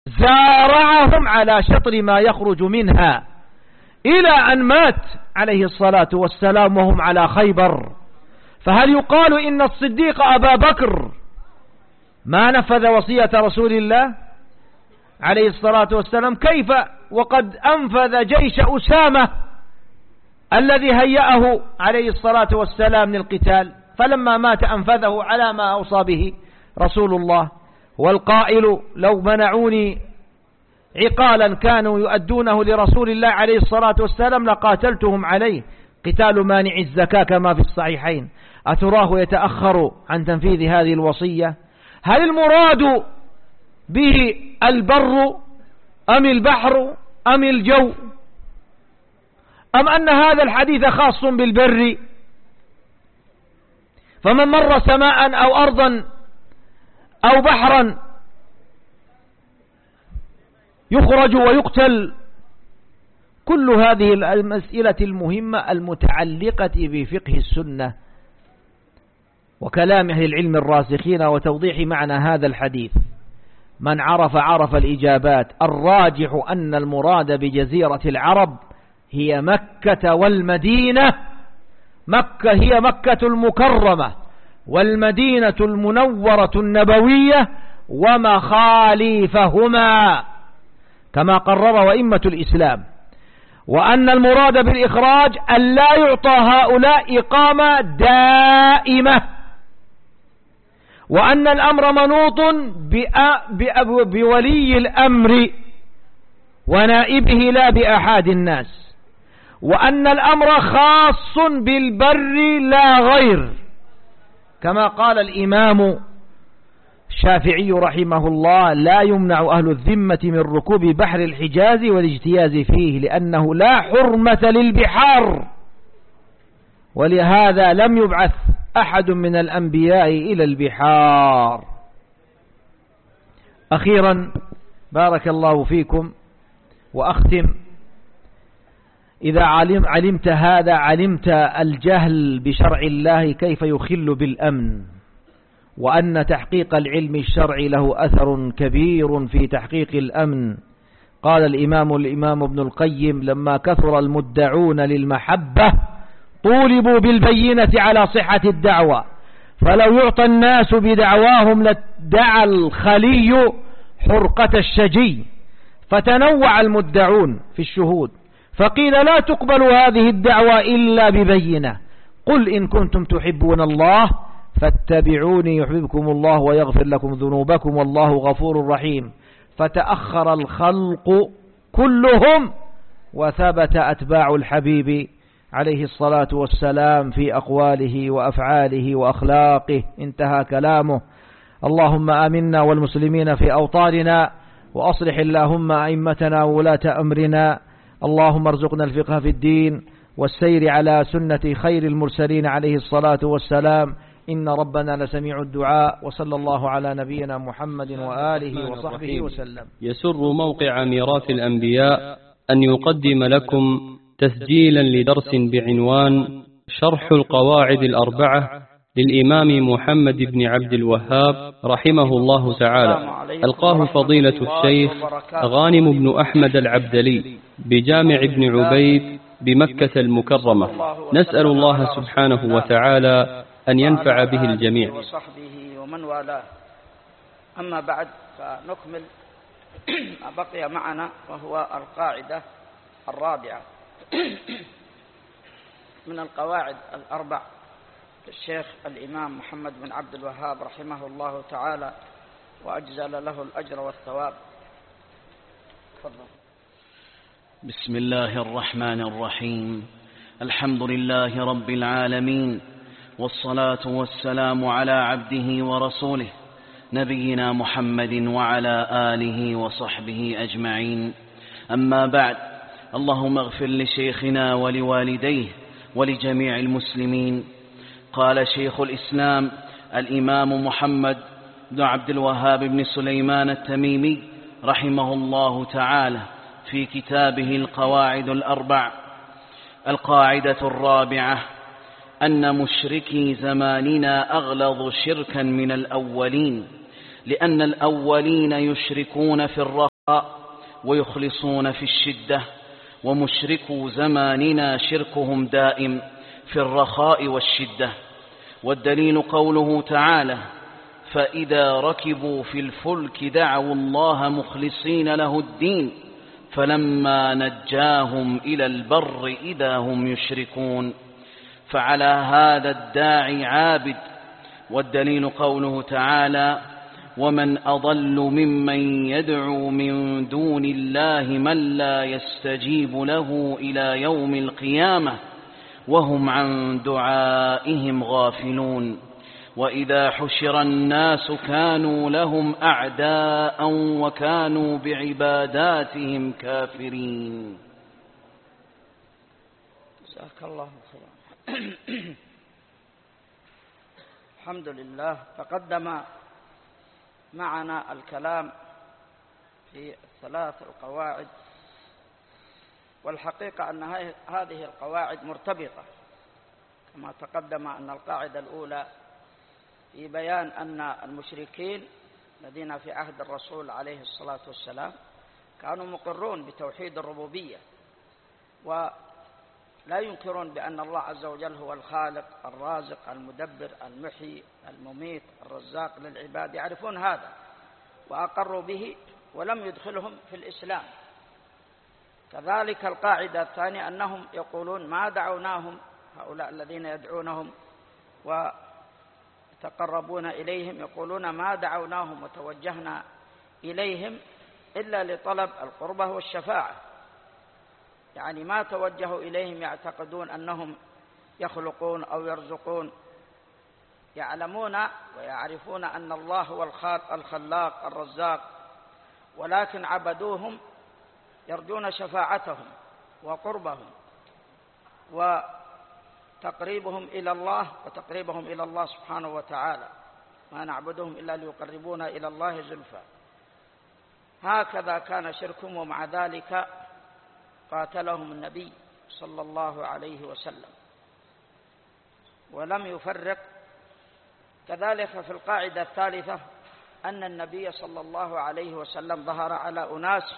زارعهم على شطر ما يخرج منها إلى أن مات عليه الصلاة والسلام وهم على خيبر. فهل يقال إن الصديق أبا بكر ما نفذ وصية رسول الله عليه الصلاة والسلام؟ كيف وقد أنفذ جيش أسامة الذي هيأه عليه الصلاة والسلام للقتال، فلما مات أنفذه على ما أوصى به رسول الله. والقائل لو منعوني عقالا كانوا يؤدونه لرسول الله عليه الصلاة والسلام لقاتلتهم عليه، قتال مانع الزكاة كما في الصحيحين. أتراه يتأخر عن تنفيذ هذه الوصية؟ هل المراد به البر أم البحر أم الجو، أم أن هذا الحديث خاص بالبر؟ فمن مر سماء أو أرضا أو بحرا يخرج ويقتل. كل هذه المسألة المهمة المتعلقة بفقه السنة وكلام أهل العلم الراسخين وتوضيح معنى هذا الحديث. من عرف الإجابات. الراجح أن المراد بجزيرة العرب هي مكة والمدينة. مكة هي مكة المكرمة، والمدينة المنورة النبوية ومخاليفهما كما قرر أئمة الإسلام. وأن المراد بالإخراج أن لا يعطى هؤلاء إقامة دائمة، وأن الأمر منوط بولي الأمر ونائبه لا بأحد الناس، وأن الأمر خاص بالبر لا غير، كما قال الإمام الشافعي رحمه الله: لا يمنع أهل الذمة من ركوب بحر الحجاز والاجتياز فيه لأنه لا حرمة للبحار، ولهذا لم يبعث أحد من الأنبياء إلى البحار. أخيرا بارك الله فيكم وأختم: إذا علمت هذا علمت الجهل بشرع الله كيف يخل بالأمن، وأن تحقيق العلم الشرعي له أثر كبير في تحقيق الأمن. قال الإمام ابن القيم: لما كثر المدعون للمحبة طولبوا بالبينة على صحة الدعوة، فلو يعطى الناس بدعواهم لادعى الخلي حرقة الشجي، فتنوع المدعون في الشهود، فقيل لا تقبل هذه الدعوة إلا ببينة. قل إن كنتم تحبون الله فاتبعوني يحببكم الله ويغفر لكم ذنوبكم والله غفور رحيم. فتأخر الخلق كلهم وثبت أتباع الحبيب عليه الصلاة والسلام في أقواله وأفعاله وأخلاقه. انتهى كلامه. اللهم آمنا والمسلمين في أوطاننا، وأصلح اللهم أئمتنا وولاة أمرنا. اللهم ارزقنا الفقه في الدين والسير على سنة خير المرسلين عليه الصلاة والسلام، إن ربنا لسميع الدعاء. وصلى الله على نبينا محمد وآله وصحبه وسلم. يسر موقع ميراث الأنبياء أن يقدم لكم تسجيلا لدرس بعنوان شرح القواعد الأربعة للإمام محمد بن عبد الوهاب رحمه الله تعالى، ألقاه فضيلة الشيخ غانم بن أحمد العبدلي بجامع ابن عبيد بمكة المكرمة. نسأل الله سبحانه وتعالى أن ينفع به الجميع. وصحبه ومن والاه. أما بعد، فنكمل ما بقي معنا، وهو القاعدة الرابعة من القواعد الأربع للشيخ الإمام محمد بن عبد الوهاب رحمه الله تعالى، وأجزل له الأجر والثواب. تفضل. بسم الله الرحمن الرحيم. الحمد لله رب العالمين، والصلاة والسلام على عبده ورسوله نبينا محمد وعلى آله وصحبه أجمعين. أما بعد، اللهم اغفر لشيخنا ولوالديه ولجميع المسلمين. قال شيخ الإسلام الإمام محمد بن عبد الوهاب بن سليمان التميمي رحمه الله تعالى في كتابه القواعد الأربع: القاعدة الرابعة أن مشركي زماننا أغلظ شركا من الأولين، لأن الأولين يشركون في الرخاء ويخلصون في الشدة، ومشركو زماننا شركهم دائم في الرخاء والشدة. والدليل قوله تعالى: فإذا ركبوا في الفلك دعوا الله مخلصين له الدين فلما نجاهم إلى البر إذا هم يشركون. فعلى هذا الداعي عابد. والدليل قوله تعالى: ومن أضل ممن يدعو من دون الله من لا يستجيب له إلى يوم القيامة وهم عن دعائهم غافلون. وإذا حشر الناس كانوا لهم أعداء وكانوا بعباداتهم كافرين. جزاك الله خيرا. الحمد لله. تقدم معنا الكلام في الثلاث القواعد، والحقيقة أن هذه القواعد مرتبطة، كما تقدم أن القاعدة الأولى في بيان أن المشركين الذين في عهد الرسول عليه الصلاة والسلام كانوا مقرون بتوحيد الربوبية، ولا ينكرون بأن الله عز وجل هو الخالق الرازق المدبر المحيي المميت الرزاق للعباد، يعرفون هذا وأقروا به ولم يدخلهم في الإسلام. كذلك القاعدة الثانية أنهم يقولون ما دعوناهم، هؤلاء الذين يدعونهم ويتقربون إليهم يقولون ما دعوناهم وتوجهنا إليهم إلا لطلب القربة والشفاعة، يعني ما توجهوا إليهم يعتقدون أنهم يخلقون أو يرزقون، يعلمون ويعرفون أن الله هو الخلاق الرزاق، ولكن عبدوهم يرجون شفاعتهم وقربهم وتقريبهم إلى الله وتقريبهم إلى الله سبحانه وتعالى، ما نعبدهم إلا ليقربونا إلى الله زلفى. هكذا كان شركهم، ومع ذلك قاتلهم النبي صلى الله عليه وسلم ولم يفرق. كذلك في القاعدة الثالثة أن النبي صلى الله عليه وسلم ظهر على أناس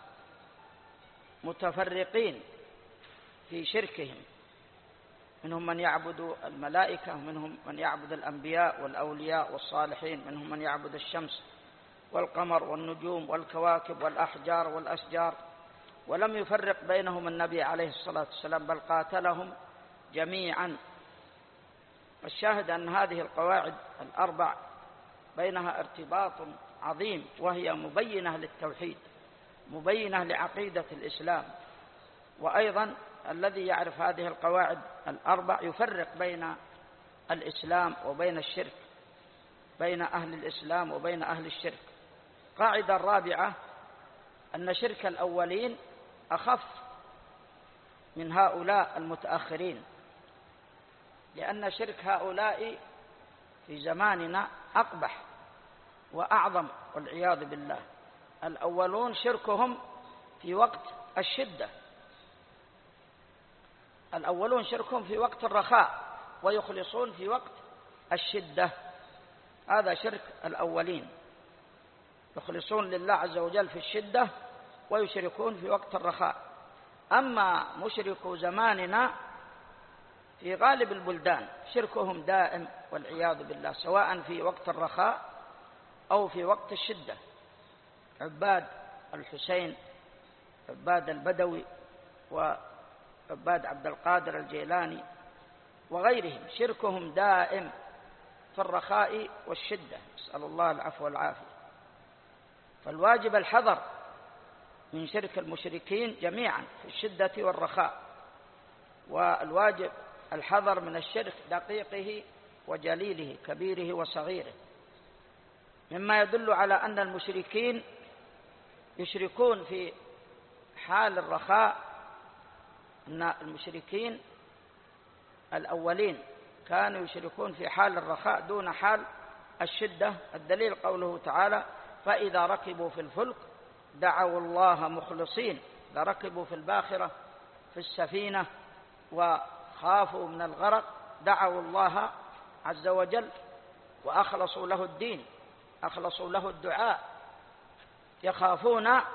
متفرقين في شركهم، منهم من يعبد الملائكة، منهم من يعبد الأنبياء والأولياء والصالحين، منهم من يعبد الشمس والقمر والنجوم والكواكب والأحجار والأشجار، ولم يفرق بينهم النبي عليه الصلاة والسلام بل قاتلهم جميعا. الشاهد أن هذه القواعد الأربع بينها ارتباط عظيم، وهي مبينة للتوحيد، مبينة لعقيدة الإسلام. وأيضا الذي يعرف هذه القواعد الأربع يفرق بين الإسلام وبين الشرك، بين أهل الإسلام وبين أهل الشرك. قاعدة الرابعة أن شرك الأولين أخف من هؤلاء المتأخرين، لأن شرك هؤلاء في زماننا أقبح وأعظم والعياذ بالله. الأولون شركهم في وقت الشدة، الأولون شركهم في وقت الرخاء ويخلصون في وقت الشدة، هذا شرك الأولين، يخلصون لله عز وجل في الشدة ويشركون في وقت الرخاء. أما مشركو زماننا في غالب البلدان شركهم دائم والعياذ بالله، سواء في وقت الرخاء أو في وقت الشدة. عباد الحسين، عباد البدوي، وعباد عبد القادر الجيلاني وغيرهم شركهم دائم في الرخاء والشدة، نسأل الله العفو والعافية. فالواجب الحذر من شرك المشركين جميعا في الشدة والرخاء، والواجب الحذر من الشرك دقيقه وجليله كبيره وصغيره، مما يدل على أن المشركين يشركون في حال الرخاء، أن المشركين الأولين كانوا يشركون في حال الرخاء دون حال الشدة. الدليل قوله تعالى: فإذا ركبوا في الفلك دعوا الله مخلصين، إذا ركبوا في الباخرة في السفينة وخافوا من الغرق دعوا الله عز وجل وأخلصوا له الدين أخلصوا له الدعاء، يخافون